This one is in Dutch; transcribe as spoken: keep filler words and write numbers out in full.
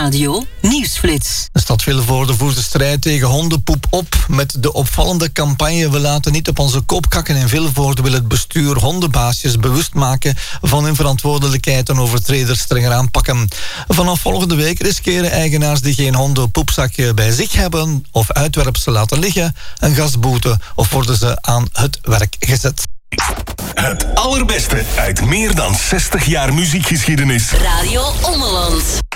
Radio Nieuwsflits. De stad Vilvoorde voert de strijd tegen hondenpoep op. Met de opvallende campagne We laten niet op onze kop kakken in Vilvoorde wil het bestuur hondenbaasjes bewust maken van hun verantwoordelijkheid en overtreders strenger aanpakken. Vanaf volgende week riskeren eigenaars die geen hondenpoepzakje bij zich hebben of uitwerpselen laten liggen een gasboete of worden ze aan het werk gezet. Het allerbeste uit meer dan zestig jaar muziekgeschiedenis. Radio Ommeland.